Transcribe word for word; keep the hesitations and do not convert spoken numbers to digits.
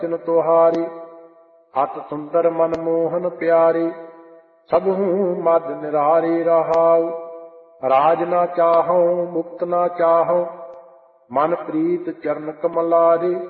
ਬਚਨ ਤੁਹਾਰੀ। ਅਤ ਸੁੰਦਰ ਮਨ ਮੋਹਨ ਪਿਆਰੀ, ਸਭਹੂ ਮਦ ਨਿਰਾਰੀ ਰਹਾਉ। ਰਾਜ ਨਾ ਚਾਹਉ ਮੁਕਤ ਨਾ ਚਾਹਉ, ਮਨ ਪ੍ਰੀਤ ਚਰਨ ਕਮਲਾਰੀ।